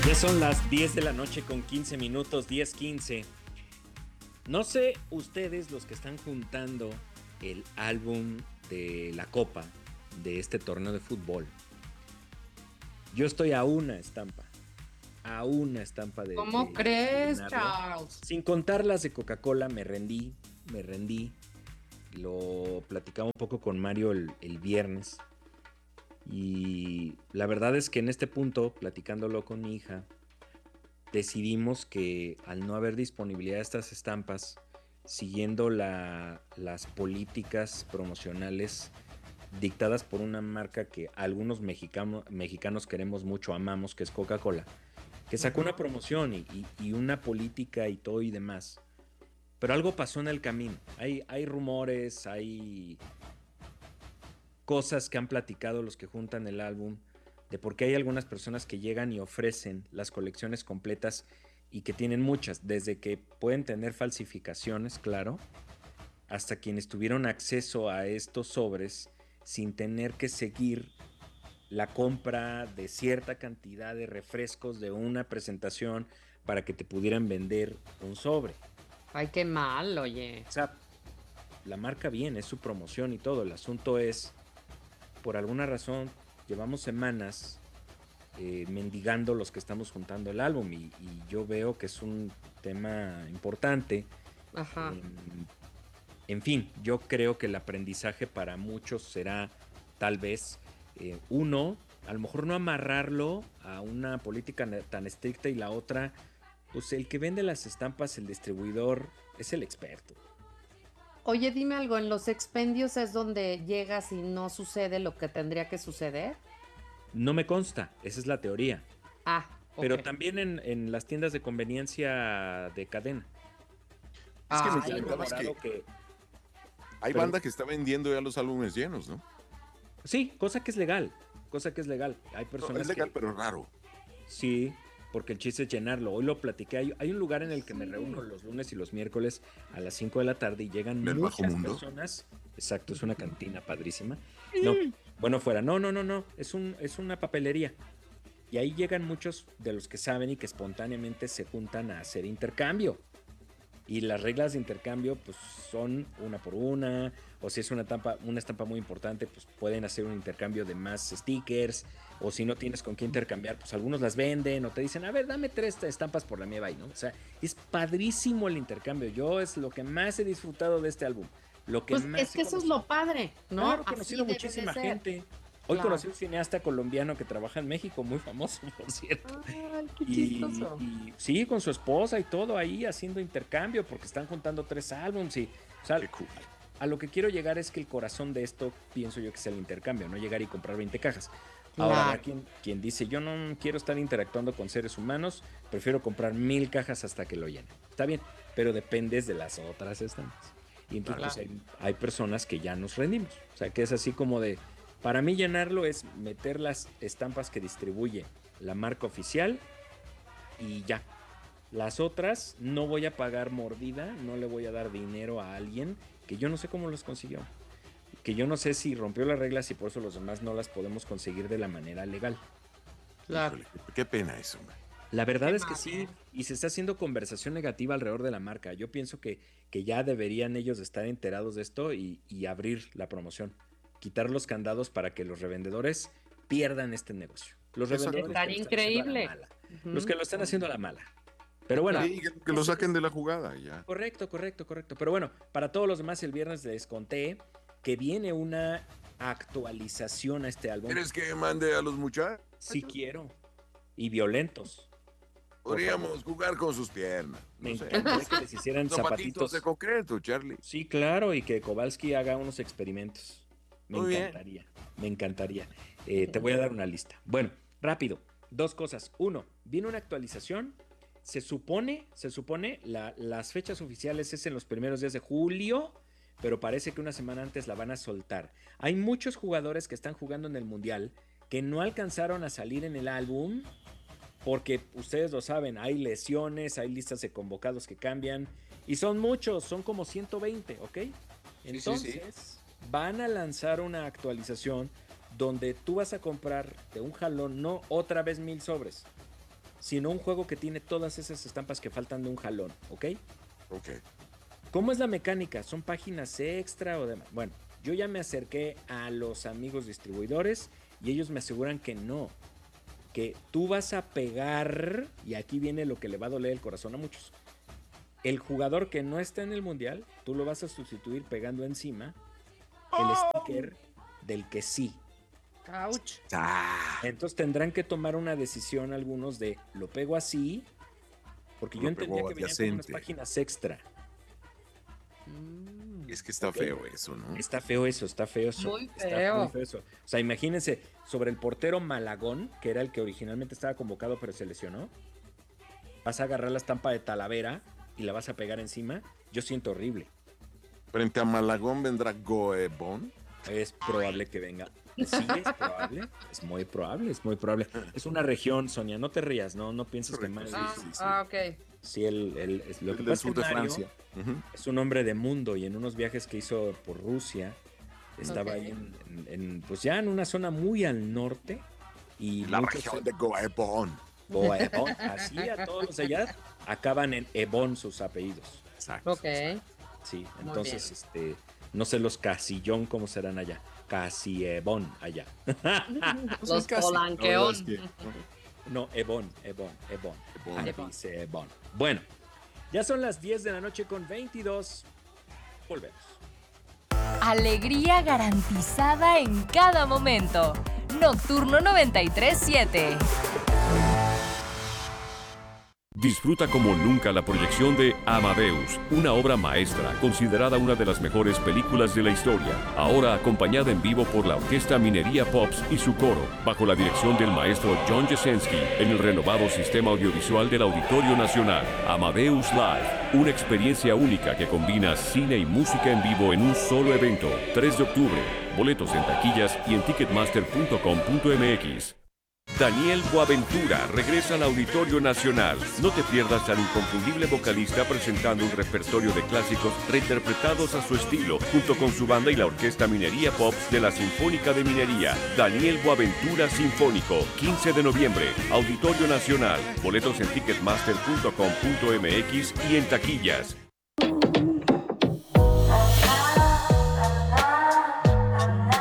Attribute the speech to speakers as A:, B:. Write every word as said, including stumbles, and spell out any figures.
A: Ya son las diez de la noche con quince minutos, diez quince. No sé ustedes los que están juntando el álbum de la Copa de este torneo de fútbol. Yo estoy a una estampa, a una estampa de,
B: ¿Cómo
A: de, de
B: crees,
A: llenarlo.
B: Charles?
A: Sin contar las de Coca-Cola, me rendí, me rendí. Lo platicaba un poco con Mario el, el viernes. Y la verdad es que en este punto, platicándolo con mi hija, decidimos que al no haber disponibilidad de estas estampas, siguiendo la, las políticas promocionales dictadas por una marca que algunos mexicano, mexicanos queremos mucho, amamos, que es Coca-Cola, que sacó
B: Ujú.
A: una promoción y, y, y una política y todo y demás. Pero algo pasó en el camino. Hay, hay rumores, hay cosas que han platicado los que juntan el álbum, de por qué hay algunas personas que llegan y ofrecen las colecciones completas y que tienen muchas, desde que pueden tener falsificaciones, claro, hasta quienes tuvieron acceso a estos sobres sin tener que seguir la compra de cierta cantidad de refrescos de una presentación para que te pudieran vender un sobre.
B: Ay, qué mal, oye.
A: O sea, la marca bien, es su promoción y todo. El asunto es, por alguna razón, llevamos semanas eh, mendigando los que estamos juntando el álbum y, y yo veo que es un tema importante.
B: Ajá.
A: Eh, en fin, yo creo que el aprendizaje para muchos será tal vez eh, uno, a lo mejor no amarrarlo a una política tan estricta y la otra, pues el que vende las estampas, el distribuidor, es el experto.
B: Oye, dime algo, ¿en los expendios es donde llegas y no sucede lo que tendría que suceder?
A: No me consta, esa es la teoría.
B: Ah, ok.
A: Pero también en, en las tiendas de conveniencia de cadena.
C: Es que me
A: Se ha
B: Ay,
C: comentabas
B: no.
A: rumorado
C: que
A: que,
C: hay
A: perdón,
C: banda que está vendiendo ya los álbumes llenos, ¿no?
A: sí, cosa que es legal, cosa que es legal. Hay
C: No, es
A: personas
C: legal,
A: que
C: pero raro.
A: sí, porque el chiste es llenarlo. Hoy lo platiqué, hay, hay un lugar en el que me reúno
B: Sí.
A: los lunes y los miércoles a las cinco de la tarde y llegan
C: Del bajo
A: muchas
C: mundo.
A: personas. Exacto, es una cantina padrísima. No,
B: Mm.
A: bueno, fuera, no, no, no, no, es, un, es una papelería. Y ahí llegan muchos de los que saben y que espontáneamente se juntan a hacer intercambio. Y las reglas de intercambio pues son una por una, o si es una estampa, una estampa muy importante, pues pueden hacer un intercambio de más stickers, o si no tienes con qué intercambiar, pues algunos las venden o te dicen, a ver, dame tres estampas por la mía, bye, ¿no? O sea, es padrísimo el intercambio, yo es lo que más he disfrutado de este álbum, lo que
B: Pues es
A: más he
B: que eso es
A: conocido.
B: lo padre, ¿no?
A: Claro, he
B: Así
A: conocido
B: debe de
A: muchísima
B: ser.
A: gente. Hoy conocí
B: Claro.
A: un cineasta colombiano que trabaja en México, muy famoso, por cierto.
B: Ay, qué
A: Y,
B: chistoso.
A: y sí, con su esposa y todo ahí haciendo intercambio porque están juntando tres álbums y, o sea,
C: Qué cool.
A: a lo que quiero llegar es que el corazón de esto pienso yo que es el intercambio, no llegar y comprar veinte cajas. Ahora habrá
B: Claro.
A: quien, quien dice, yo no quiero estar interactuando con seres humanos, prefiero comprar mil cajas hasta que lo llenen. Está bien, pero dependes de las otras estampas. Y entonces pues,
B: Claro.
A: hay, hay personas que ya nos rendimos. O sea, que es así como de, para mí llenarlo es meter las estampas que distribuye la marca oficial y ya. Las otras no voy a pagar mordida, no le voy a dar dinero a alguien que yo no sé cómo los consiguió. Que yo no sé si rompió las reglas y por eso los demás no las podemos conseguir de la manera legal.
B: Claro.
C: Híjole, qué, qué pena eso, man.
A: La
B: Qué
A: verdad es que
B: mal,
A: sí,
B: ¿eh?
A: y se está haciendo conversación negativa alrededor de la marca. Yo pienso que, que ya deberían ellos estar enterados de esto y, y abrir la promoción. Quitar los candados para que los revendedores pierdan este negocio. Los
C: Exacto.
A: revendedores que lo
B: Estaría
A: están haciendo a la
B: increíble.
A: mala. Los que
B: Ujú.
A: lo están haciendo a la mala. Pero bueno,
B: Claro.
C: Sí, que, que lo
A: es,
C: saquen
A: es
C: de la jugada y ya.
A: correcto, correcto, correcto. Pero bueno, para todos los demás, el viernes les conté que viene una actualización a este álbum.
C: ¿Quieres que mande a los muchachos?
A: Si quiero. Y violentos. Por favor.
C: Podríamos jugar con sus piernas.
A: Me
C: No sé.
A: encantaría que les hicieran
C: Zapatitos de
A: zapatitos.
C: concreto, Charlie.
A: Sí, claro, y que Kowalski haga unos experimentos. Me
C: Muy bien.
A: encantaría, me encantaría. Eh, te voy a dar una lista. Bueno, rápido. Dos cosas. Uno, viene una actualización. Se supone, se supone, la, las fechas oficiales es en los primeros días de julio, pero parece que una semana antes la van a soltar. Hay muchos jugadores que están jugando en el Mundial que no alcanzaron a salir en el álbum porque ustedes lo saben, hay lesiones, hay listas de convocados que cambian y son muchos, son como ciento veinte, ¿ok?
C: Sí, sí, sí.
A: Entonces van a lanzar una actualización donde tú vas a comprar de un jalón, no otra vez mil sobres, sino un juego que tiene todas esas estampas que faltan de un jalón, ¿ok?
C: Ok.
A: ¿Cómo es la mecánica? ¿Son páginas extra o demás? Bueno, yo ya me acerqué a los amigos distribuidores y ellos me aseguran que no, que tú vas a pegar, y aquí viene lo que le va a doler el corazón a muchos. El jugador que no está en el mundial, tú lo vas a sustituir pegando encima el sticker del que sí.
B: Ouch.
C: Ah,
A: Entonces tendrán que tomar una decisión algunos de, lo pego así, porque
C: Lo
A: yo entendía
C: pegó
A: que venían con unas
C: adyacente.
A: páginas extra.
B: Mm.
C: es que está
A: Ok.
C: feo eso, ¿no?
A: Está feo eso, está feo eso.
B: Muy
A: está
B: feo.
A: muy feo eso. O sea, imagínense, sobre el portero Malagón, que era el que originalmente estaba convocado pero se lesionó, vas a agarrar la estampa de Talavera y la vas a pegar encima. Yo siento horrible.
C: Frente a Malagón vendrá Goebon.
A: Es probable que venga. Sí, es probable. Es muy probable, es muy probable. Es una región, Sonia, no te rías, no, no pienses que
C: Correcto,
A: Mario.
B: Ah,
C: sí, sí.
B: ah, ok.
A: Sí, el, el- es- lo que
C: El del
A: pasa es
C: sur
A: que
C: de
A: Mario
C: Francia. Ujú.
A: es un hombre de mundo y en unos viajes que hizo por Rusia estaba
B: Ok.
A: ahí en, en- en, pues ya en una zona muy al norte y
C: La
A: muchos
C: región de Goebon.
A: Goebón, así a todos los de allá acaban en Ebón sus apellidos.
C: Exacto.
B: Ok.
A: Sí,
B: Muy
A: entonces
B: bien.
A: este no sé los Casillón cómo serán allá. Casiebón allá.
B: Los
C: casi,
B: Polanqueón.
C: la verdad es
A: No, Ebón, Ebón, Ebón.
C: Ebón.
A: Ahí
B: Ebón.
A: dice Ebón. Bueno, ya son las diez de la noche con veintidós. Volvemos.
D: Alegría garantizada en cada momento. Nocturno noventa y tres siete.
E: Disfruta como nunca la proyección de Amadeus, una obra maestra considerada una de las mejores películas de la historia, ahora acompañada en vivo por la Orquesta Minería Pops y su coro, bajo la dirección del maestro John Jasenski, en el renovado sistema audiovisual del Auditorio Nacional. Amadeus Live, una experiencia única que combina cine y música en vivo en un solo evento. tres de octubre, boletos en taquillas y en ticketmaster punto com punto m x. Daniel Boaventura regresa al Auditorio Nacional. No te pierdas al inconfundible vocalista presentando un repertorio de clásicos reinterpretados a su estilo, junto con su banda y la Orquesta Minería Pops de la Sinfónica de Minería. Daniel Boaventura Sinfónico, quince de noviembre, Auditorio Nacional. Boletos en ticketmaster punto com punto m x y en taquillas.